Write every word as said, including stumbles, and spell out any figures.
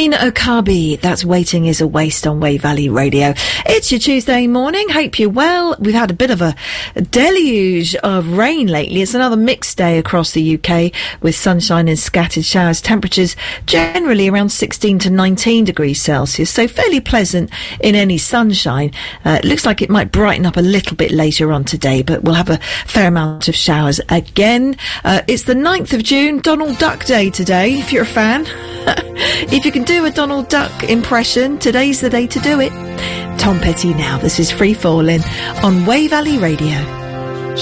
Nina Okabe, that's Waiting is a Waste on Wave Valley Radio. It's your Tuesday morning. Hope you're well. We've had a bit of a deluge of rain lately. It's another mixed day across the U K with sunshine and scattered showers. Temperatures generally around sixteen to nineteen degrees Celsius, so fairly pleasant in any sunshine. Uh, it looks like it might brighten up a little bit later on today, but we'll have a fair amount of showers again. Uh, it's the ninth of June, Donald Duck Day today, if you're a fan. If you can do a Donald Duck impression, today's the day to do it. Tom Petty now. This is Free Fallin' on Wave Valley Radio.